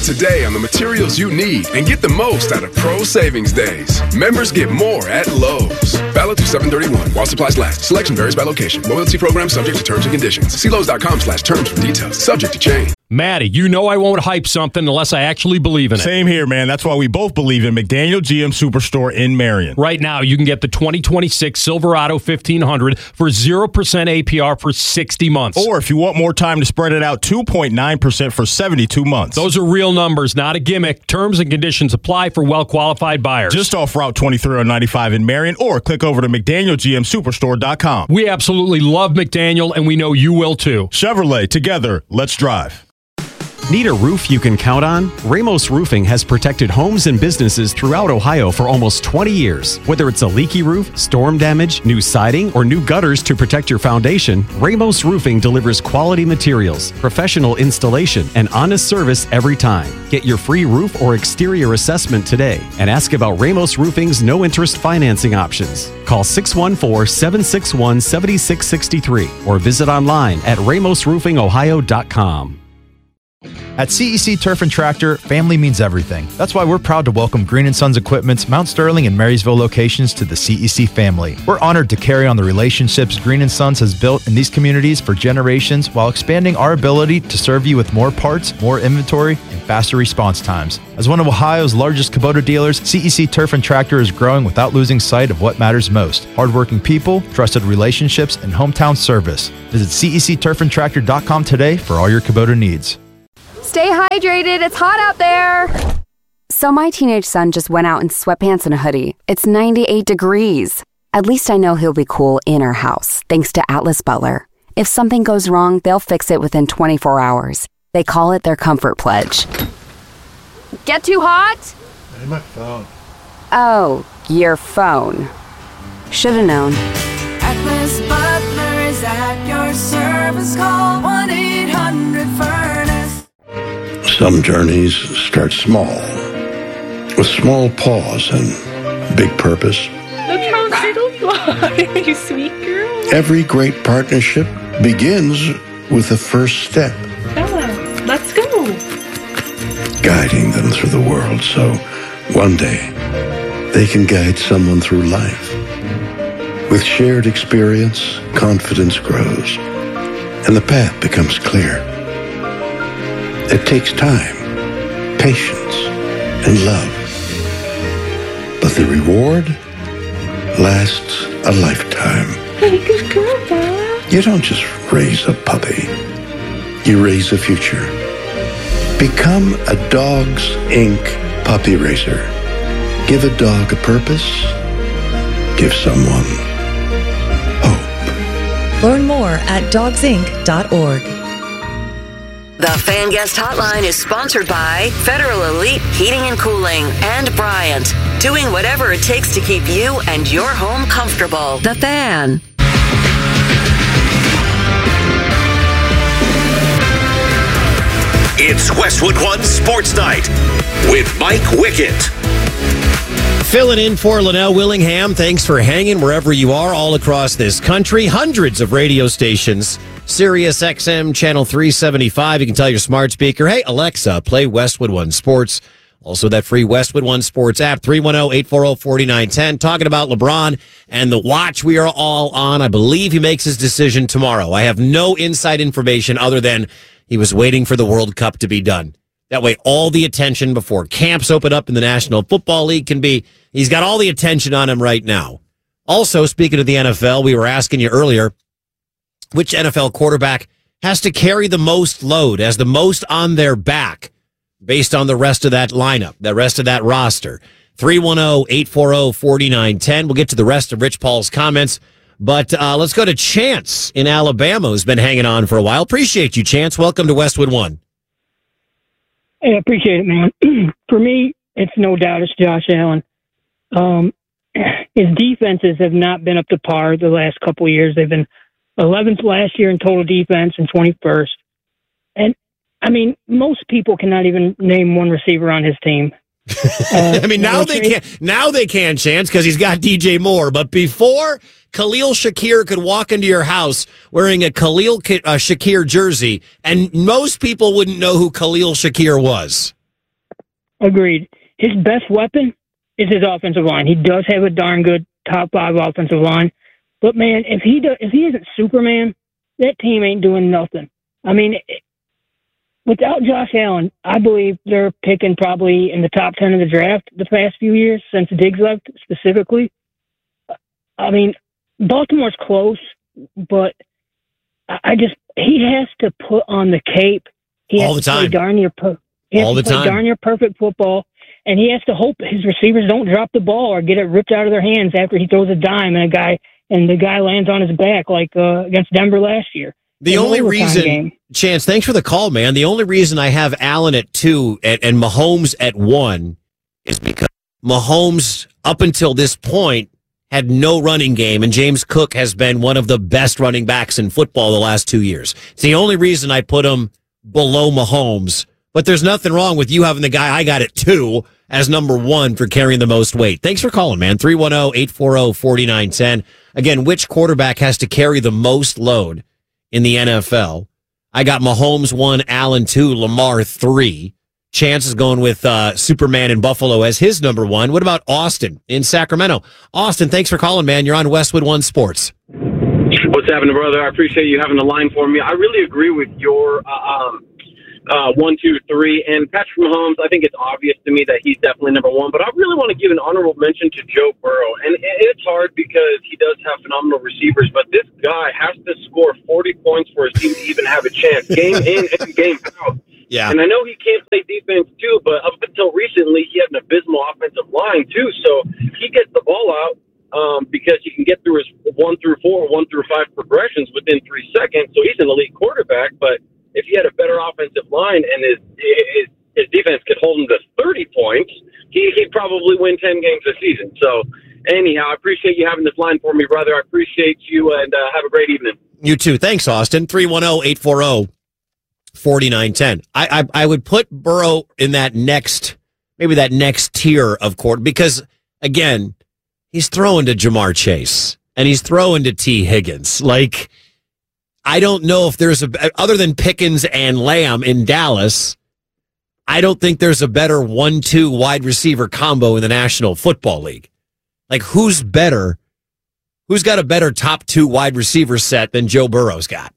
today on the materials you need and get the most out of Pro Savings Days. Members get more at Lowe's. Valid through 7/31 while supplies last. Selection varies by location. Loyalty program subject to terms and conditions. See Lowe's.com/terms for details. Subject to change. Matty, you know I won't hype something unless I actually believe in it. Same here, man. That's why we both believe in McDaniel GM Superstore in Marion. Right now, you can get the 2026 Silverado 1500 for 0% APR for 60 months. Or if you want more time to spread it out, 2.9% for 72 months. Those are real numbers, not a gimmick. Terms and conditions apply for well-qualified buyers. Just off Route 23 on 95 in Marion, or click over to McDanielGMSuperstore.com. We absolutely love McDaniel, and we know you will too. Chevrolet, together, let's drive. Need a roof you can count on? Ramos Roofing has protected homes and businesses throughout Ohio for almost 20 years. Whether it's a leaky roof, storm damage, new siding, or new gutters to protect your foundation, Ramos Roofing delivers quality materials, professional installation, and honest service every time. Get your free roof or exterior assessment today and ask about Ramos Roofing's no-interest financing options. Call 614-761-7663 or visit online at ramosroofingohio.com. At CEC Turf and Tractor, family means everything. That's why we're proud to welcome Green & Sons Equipment's Mount Sterling and Marysville locations to the CEC family. We're honored to carry on the relationships Green & Sons has built in these communities for generations while expanding our ability to serve you with more parts, more inventory, and faster response times. As one of Ohio's largest Kubota dealers, CEC Turf and Tractor is growing without losing sight of what matters most: hardworking people, trusted relationships, and hometown service. Visit CECTurfandTractor.com today for all your Kubota needs. Stay hydrated. It's hot out there. So my teenage son just went out in sweatpants and a hoodie. It's 98 degrees. At least I know he'll be cool in our house, thanks to Atlas Butler. If something goes wrong, they'll fix it within 24 hours. They call it their comfort pledge. Get too hot? Hey, my phone. Oh, your phone. Should've known. Atlas Butler is at your service. Call 1-800-FURNACE. Some journeys start small, with small pause and big purpose. Look how little you are, you sweet girl. Every great partnership begins with the first step. Bella, let's go. Guiding them through the world so one day they can guide someone through life. With shared experience, confidence grows, and the path becomes clear. It takes time, patience, and love. But the reward lasts a lifetime. Hey, good girl, Bella. You don't just raise a puppy. You raise a future. Become a Dogs Inc. puppy raiser. Give a dog a purpose. Give someone hope. Learn more at dogsinc.org. The Fan Guest Hotline is sponsored by Federal Elite Heating and Cooling and Bryant, doing whatever it takes to keep you and your home comfortable. The Fan. It's Westwood One Sports Night with Mike Wickett. Filling in for Linnell Willingham. Thanks for hanging wherever you are all across this country. Hundreds of radio stations. Sirius XM Channel 375. You can tell your smart speaker, hey, Alexa, play Westwood One Sports. Also, that free Westwood One Sports app, 310-840-4910. Talking about LeBron and the watch we are all on. I believe he makes his decision tomorrow. I have no inside information other than he was waiting for the World Cup to be done. That way, all the attention before camps open up in the National Football League can be, he's got all the attention on him right now. Also, speaking of the NFL, we were asking you earlier, which NFL quarterback has to carry the most load, has the most on their back based on the rest of that lineup, the rest of that roster. 310-840-4910. We'll get to the rest of Rich Paul's comments, but let's go to Chance in Alabama, who's been hanging on for a while. Appreciate you, Chance. Welcome to Westwood One. Hey, I appreciate it, man. For me, it's no doubt it's Josh Allen. His defenses have not been up to par the last couple of years. They've been 11th last year in total defense and 21st. And, I mean, most people cannot even name one receiver on his team. I mean, now they can. Now they can, Chance, because he's got DJ Moore. But before, Khalil Shakir could walk into your house wearing a Khalil Shakir jersey, and most people wouldn't know who Khalil Shakir was. Agreed. His best weapon is his offensive line. He does have a darn good top 5 offensive line. But, man, if he isn't Superman, that team ain't doing nothing. I mean, without Josh Allen, I believe they're picking probably in the top 10 of the draft the past few years since Diggs left specifically. I mean, Baltimore's close, but he has to put on the cape. He has all the to play time. darn near perfect football, and he has to hope his receivers don't drop the ball or get it ripped out of their hands after he throws a dime and the guy lands on his back like against Denver last year. The only reason, Chance, thanks for the call, man. The only reason I have Allen at 2 and Mahomes at 1 is because Mahomes, up until this point, had no running game, and James Cook has been one of the best running backs in football the last 2 years. It's the only reason I put him below Mahomes. But there's nothing wrong with you having the guy I got at 2 as number 1 for carrying the most weight. Thanks for calling, man. 310-840-4910. Again, which quarterback has to carry the most load in the NFL? I got Mahomes 1, Allen 2, Lamar 3. Chance is going with Superman in Buffalo as his number 1. What about Austin in Sacramento? Austin, thanks for calling, man. You're on Westwood One Sports. What's happening, brother? I appreciate you having the line for me. I really agree with your 1, 2, 3. And Patrick Mahomes, I think it's obvious to me that he's definitely number 1. But I really want to give an honorable mention to Joe Burrow. And it's hard because he does have phenomenal receivers, but this guy has to score 40 points for his team to even have a chance, game in and game out. Yeah. And I know he can't play defense, too, but up until recently, he had an abysmal offensive line, too. So he gets the ball out because he can get through his 1 through 4, 1 through 5 progressions within 3 seconds. So he's an elite quarterback, but if he had a better offensive line and his defense could hold him to 30 points, he'd probably win 10 games this season. So, anyhow, I appreciate you having this line for me, brother. I appreciate you, and have a great evening. You too. Thanks, Austin. 310-840-4910. I would put Burrow in that next tier of quarter because, again, he's throwing to Jamar Chase and he's throwing to T. Higgins. Like, I don't know if there's other than Pickens and Lamb in Dallas, I don't think there's a better 1-2 wide receiver combo in the National Football League. Like, who's better? Who's got a better top 2 wide receiver set than Joe Burrow's got?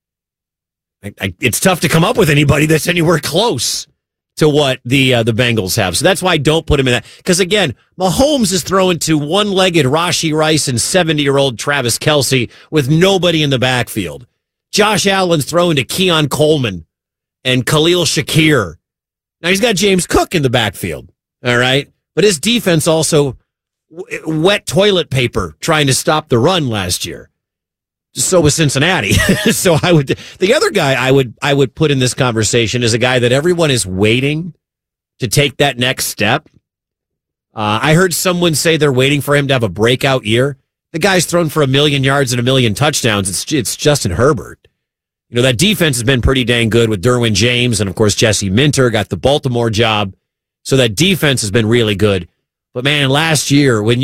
It's tough to come up with anybody that's anywhere close to what the Bengals have. So that's why I don't put him in that. Because, again, Mahomes is throwing to one-legged Rashee Rice and 70-year-old Travis Kelce with nobody in the backfield. Josh Allen's throwing to Keon Coleman and Khalil Shakir. Now, he's got James Cook in the backfield, all right? But his defense also wet toilet paper trying to stop the run last year. So was Cincinnati. So the other guy I would put in this conversation is a guy that everyone is waiting to take that next step. I heard someone say they're waiting for him to have a breakout year. The guy's thrown for 1 million yards and 1 million touchdowns. It's Justin Herbert. You know, that defense has been pretty dang good with Derwin James and, of course, Jesse Minter got the Baltimore job. So that defense has been really good. But, man, last year when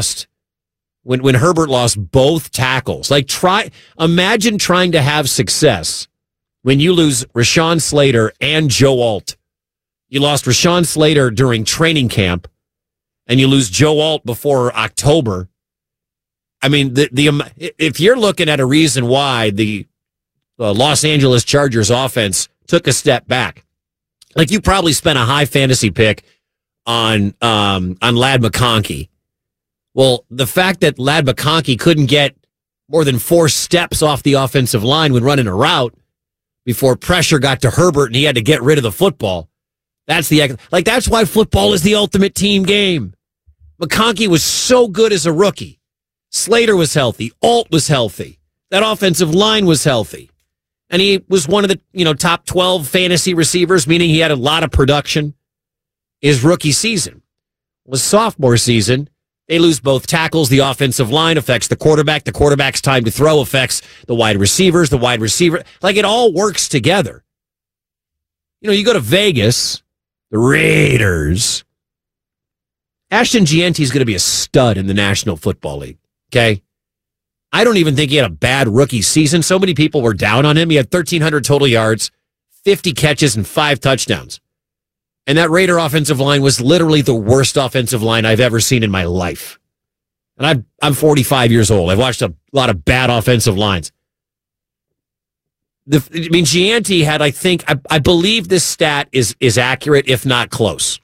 Herbert lost both tackles, imagine trying to have success when you lose Rashawn Slater and Joe Alt. You lost Rashawn Slater during training camp, and you lose Joe Alt before October. I mean, if you're looking at a reason why the Los Angeles Chargers offense took a step back, like you probably spent a high fantasy pick on Ladd McConkey. Well, the fact that Ladd McConkey couldn't get more than 4 steps off the offensive line when running a route before pressure got to Herbert and he had to get rid of the football. That's why football is the ultimate team game. McConkey was so good as a rookie. Slater was healthy. Alt was healthy. That offensive line was healthy. And he was one of the, top 12 fantasy receivers, meaning he had a lot of production his rookie season. Was sophomore season, they lose both tackles. The offensive line affects the quarterback. The quarterback's time to throw affects the wide receivers. The wide receiver, it all works together. You go to Vegas, the Raiders. Ashton Gianti's going to be a stud in the National Football League. Okay. I don't even think he had a bad rookie season. So many people were down on him. He had 1,300 total yards, 50 catches, and 5 touchdowns. And that Raider offensive line was literally the worst offensive line I've ever seen in my life. And I'm 45 years old. I've watched a lot of bad offensive lines. Gianti had, I believe this stat is accurate, if not close.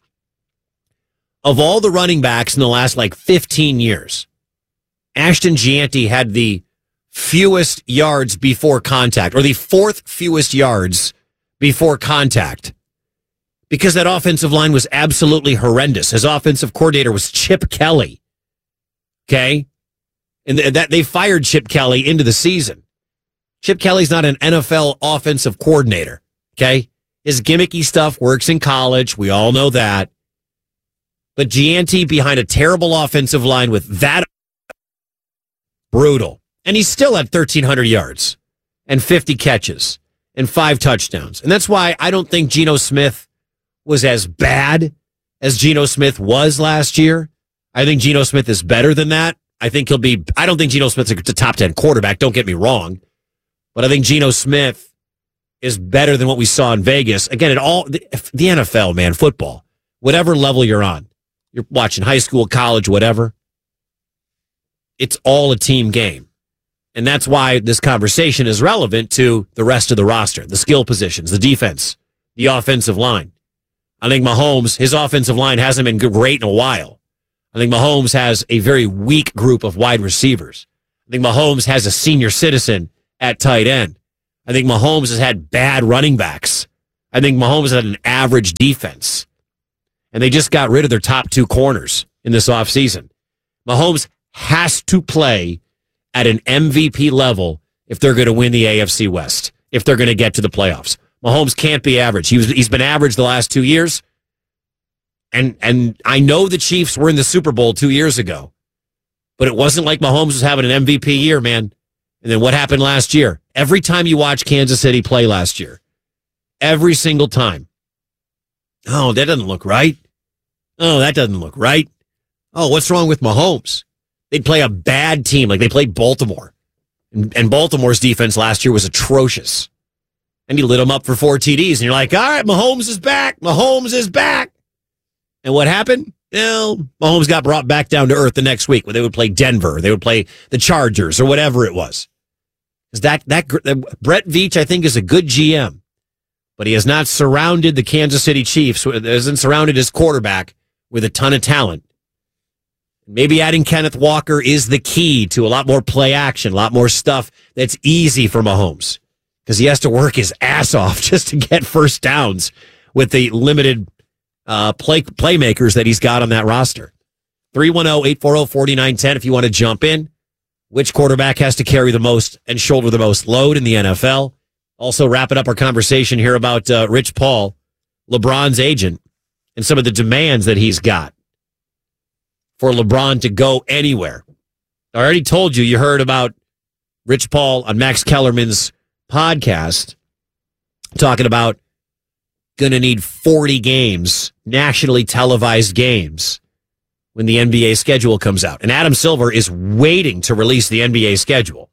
Of all the running backs in the last 15 years, Ashton Gianti had the fewest yards before contact, or the fourth fewest yards before contact, because that offensive line was absolutely horrendous. His offensive coordinator was Chip Kelly. Okay? And that they fired Chip Kelly into the season. Chip Kelly's not an NFL offensive coordinator. Okay? His gimmicky stuff works in college. We all know that. But Gianti behind a terrible offensive line with that, brutal. And he still had 1,300 yards and 50 catches and 5 touchdowns. And that's why I don't think Geno Smith was as bad as Geno Smith was last year. I think Geno Smith is better than that. I don't think Geno Smith's a top 10 quarterback. Don't get me wrong. But I think Geno Smith is better than what we saw in Vegas. Again, the NFL, man, football, whatever level you're on, you're watching high school, college, whatever. It's all a team game. And that's why this conversation is relevant to the rest of the roster, the skill positions, the defense, the offensive line. I think Mahomes, his offensive line hasn't been great in a while. I think Mahomes has a very weak group of wide receivers. I think Mahomes has a senior citizen at tight end. I think Mahomes has had bad running backs. I think Mahomes had an average defense. And they just got rid of their top 2 corners in this offseason. Mahomes has to play at an MVP level if they're going to win the AFC West, if they're going to get to the playoffs. Mahomes can't be average. He's been average the last 2 years. And I know the Chiefs were in the Super Bowl 2 years ago, but it wasn't like Mahomes was having an MVP year, man. And then what happened last year? Every time you watch Kansas City play last year, every single time. Oh, that doesn't look right. Oh, that doesn't look right. Oh, what's wrong with Mahomes? They'd play a bad team, like they played Baltimore. And Baltimore's defense last year was atrocious. And he lit them up for 4 TDs. And you're like, all right, Mahomes is back. Mahomes is back. And what happened? Well, Mahomes got brought back down to earth the next week when they would play Denver. They would play the Chargers or whatever it was. Because Brett Veach, I think, is a good GM. But he has not surrounded the Kansas City Chiefs, hasn't surrounded his quarterback with a ton of talent. Maybe adding Kenneth Walker is the key to a lot more play action, a lot more stuff that's easy for Mahomes. Because he has to work his ass off just to get first downs with the limited playmakers that he's got on that roster. 310-840-4910 if you want to jump in. Which quarterback has to carry the most and shoulder the most load in the NFL? Also wrapping up our conversation here about Rich Paul, LeBron's agent, and some of the demands that he's got for LeBron to go anywhere. I already told you heard about Rich Paul on Max Kellerman's podcast talking about going to need 40 games, nationally televised games, when the NBA schedule comes out. And Adam Silver is waiting to release the NBA schedule.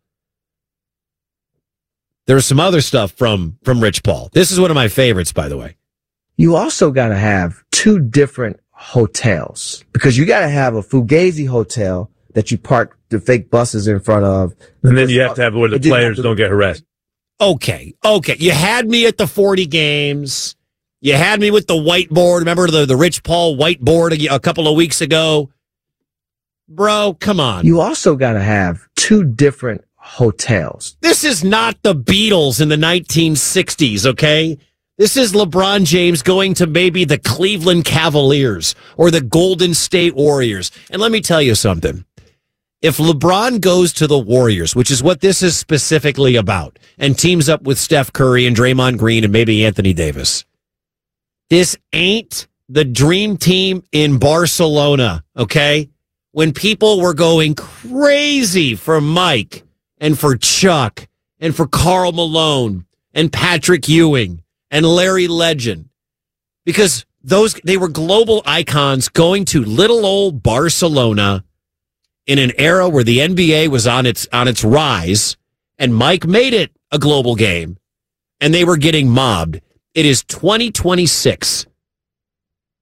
There's some other stuff from Rich Paul. This is one of my favorites, by the way. You also got to have 2 different hotels, because you got to have a Fugazi hotel that you park the fake buses in front of. And then you have to have where the players don't get harassed. Okay. You had me at the 40 games. You had me with the whiteboard. Remember the Rich Paul whiteboard a couple of weeks ago? Bro, come on. You also got to have 2 different hotels. This is not the Beatles in the 1960s, okay? This is LeBron James going to maybe the Cleveland Cavaliers or the Golden State Warriors. And let me tell you something. If LeBron goes to the Warriors, which is what this is specifically about, and teams up with Steph Curry and Draymond Green and maybe Anthony Davis, this ain't the dream team in Barcelona, okay? When people were going crazy for Mike and for Chuck and for Karl Malone and Patrick Ewing and Larry Legend, because they were global icons going to little old Barcelona in an era where the NBA was on its rise, and Mike made it a global game, and they were getting mobbed. It is 2026.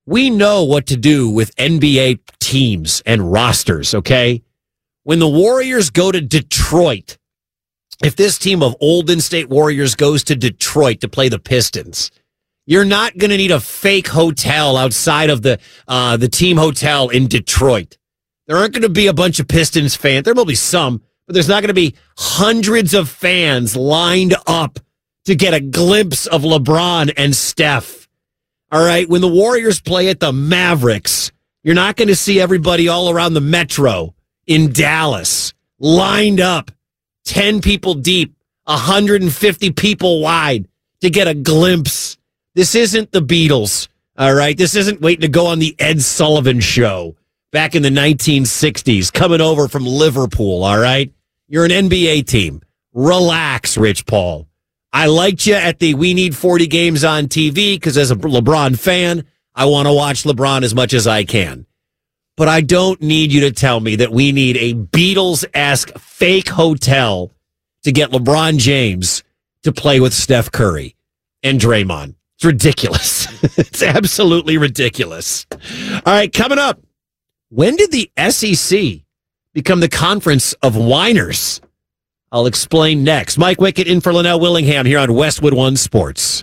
We know what to do with NBA teams and rosters, okay? When the Warriors go to Detroit, if this team of Olden State Warriors goes to Detroit to play the Pistons, you're not going to need a fake hotel outside of the team hotel in Detroit. There aren't going to be a bunch of Pistons fans. There will be some, but there's not going to be hundreds of fans lined up to get a glimpse of LeBron and Steph. All right, when the Warriors play at the Mavericks, you're not going to see everybody all around the metro in Dallas lined up, 10 people deep, 150 people wide to get a glimpse. This isn't the Beatles, all right? This isn't waiting to go on the Ed Sullivan Show back in the 1960s, coming over from Liverpool, all right? You're an NBA team. Relax, Rich Paul. I liked you at the We Need 40 Games on TV because as a LeBron fan, I want to watch LeBron as much as I can. But I don't need you to tell me that we need a Beatles-esque fake hotel to get LeBron James to play with Steph Curry and Draymond. It's ridiculous. It's absolutely ridiculous. All right, coming up. When did the SEC become the conference of whiners? I'll explain next. Mike Wickett in for Linnell Willingham here on Westwood One Sports.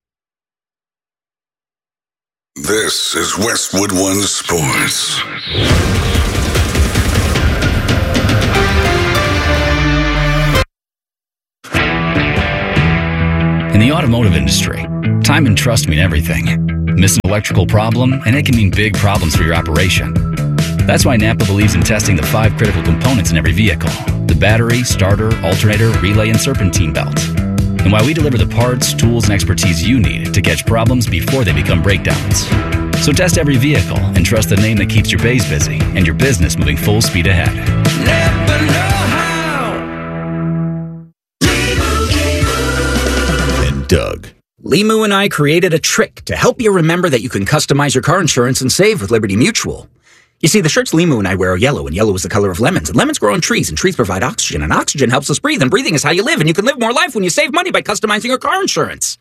This is Westwood One Sports. In the automotive industry, time and trust mean everything. Miss an electrical problem, and it can mean big problems for your operation. That's why Napa believes in testing the 5 critical components in every vehicle: the battery, starter, alternator, relay, and serpentine belt. And why we deliver the parts, tools, and expertise you need to catch problems before they become breakdowns. So test every vehicle and trust the name that keeps your bays busy and your business moving full speed ahead. Never know how. And Doug. Limu and I created a trick to help you remember that you can customize your car insurance and save with Liberty Mutual. You see, the shirts Limu and I wear are yellow, and yellow is the color of lemons. And lemons grow on trees, and trees provide oxygen, and oxygen helps us breathe, and breathing is how you live, and you can live more life when you save money by customizing your car insurance.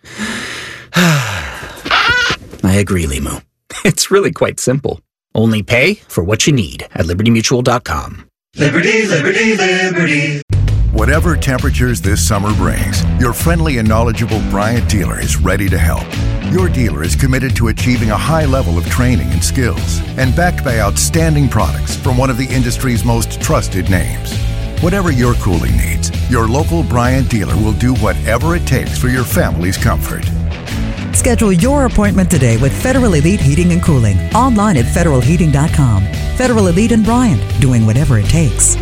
I agree, Limu. It's really quite simple. Only pay for what you need at libertymutual.com. Liberty, liberty, liberty. Whatever temperatures this summer brings, your friendly and knowledgeable Bryant dealer is ready to help. Your dealer is committed to achieving a high level of training and skills and backed by outstanding products from one of the industry's most trusted names. Whatever your cooling needs, your local Bryant dealer will do whatever it takes for your family's comfort. Schedule your appointment today with Federal Elite Heating and Cooling. Online at federalheating.com. Federal Elite and Bryant, doing whatever it takes.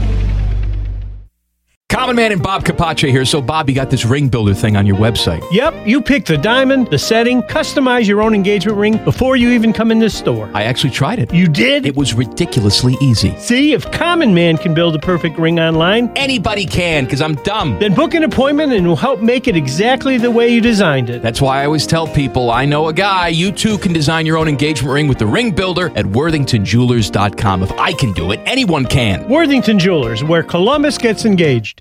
Common Man and Bob Capace here. So, Bob, you got this ring builder thing on your website. Yep, you pick the diamond, the setting, customize your own engagement ring before you even come in this store. I actually tried it. You did? It was ridiculously easy. See, if Common Man can build a perfect ring online, anybody can, because I'm dumb. Then book an appointment and we'll help make it exactly the way you designed it. That's why I always tell people, I know a guy. You too can design your own engagement ring with the ring builder at worthingtonjewelers.com. If I can do it, anyone can. Worthington Jewelers, where Columbus gets engaged.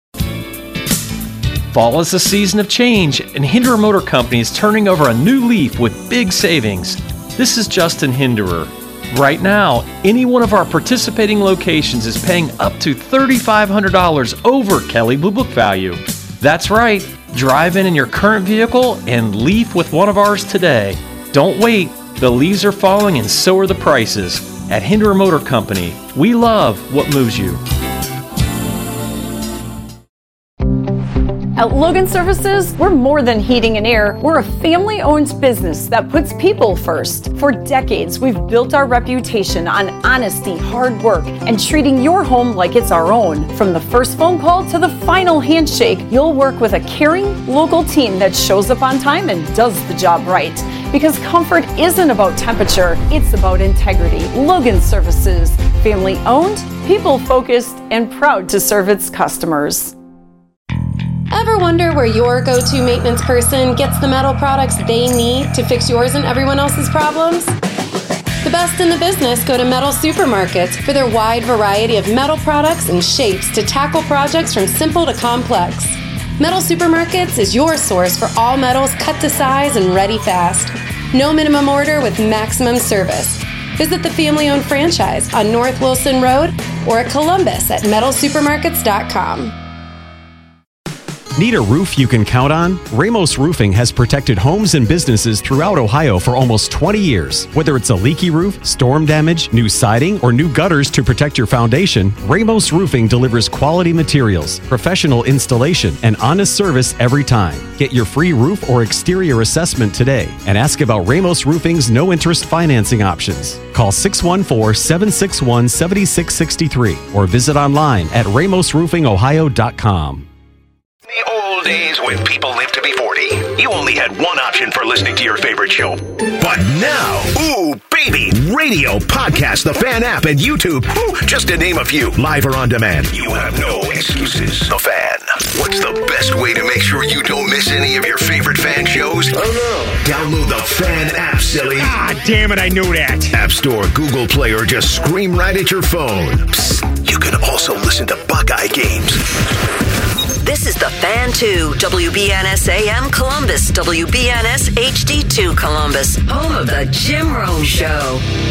Fall is a season of change, and Hinderer Motor Company is turning over a new leaf with big savings. This is Justin Hinderer. Right now, any one of our participating locations is paying up to $3,500 over Kelley Blue Book value. That's right. Drive in your current vehicle and leaf with one of ours today. Don't wait. The leaves are falling and so are the prices. At Hinderer Motor Company, we love what moves you. At Logan Services, we're more than heating and air. We're a family-owned business that puts people first. For decades, we've built our reputation on honesty, hard work, and treating your home like it's our own. From the first phone call to the final handshake, you'll work with a caring, local team that shows up on time and does the job right. Because comfort isn't about temperature, it's about integrity. Logan Services, family-owned, people-focused, and proud to serve its customers. Ever wonder where your go-to maintenance person gets the metal products they need to fix yours and everyone else's problems? The best in the business go to Metal Supermarkets for their wide variety of metal products and shapes to tackle projects from simple to complex. Metal Supermarkets is your source for all metals cut to size and ready fast. No minimum order with maximum service. Visit the family-owned franchise on North Wilson Road or at Columbus at metalsupermarkets.com. Need a roof you can count on? Ramos Roofing has protected homes and businesses throughout Ohio for almost 20 years. Whether it's a leaky roof, storm damage, new siding, or new gutters to protect your foundation, Ramos Roofing delivers quality materials, professional installation, and honest service every time. Get your free roof or exterior assessment today and ask about Ramos Roofing's no-interest financing options. Call 614-761-7663 or visit online at ramosroofingohio.com. In the old days when people lived to be 40, you only had one option for listening to your favorite show. But now, ooh, baby, radio, podcast, the Fan app, and YouTube, ooh, just to name a few, live or on demand. You have no excuses. The Fan. What's the best way to make sure you don't miss any of your favorite Fan shows? Oh, no. Download the Fan app, silly. Ah, damn it, I knew that. App Store, Google Play, or just scream right at your phone. Psst, you can also listen to Buckeye games. This is the Fan 2, WBNS AM Columbus, WBNS HD2 Columbus, home of the Jim Rome Show.